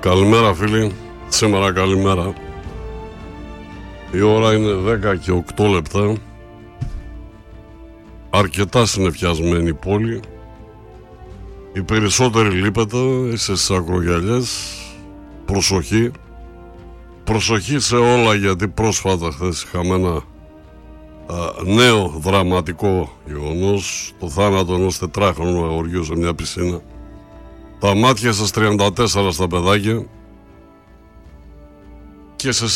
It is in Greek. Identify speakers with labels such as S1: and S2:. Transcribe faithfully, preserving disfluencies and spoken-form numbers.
S1: Καλημέρα φίλοι, σήμερα καλημέρα. Η ώρα είναι δέκα και οκτώ λεπτά. Αρκετά συννεφιασμένη η πόλη. Οι περισσότεροι λείπετε, είστε στις ακρογιαλιές. Προσοχή. Προσοχή σε όλα, γιατί πρόσφατα χθες είχαμε ένα α, νέο δραματικό γεγονός. Το θάνατο ενός τετράχρονου αγοριού σε μια πισίνα. Τα μάτια σας τριάντα τέσσερα στα παιδάκια. Και σε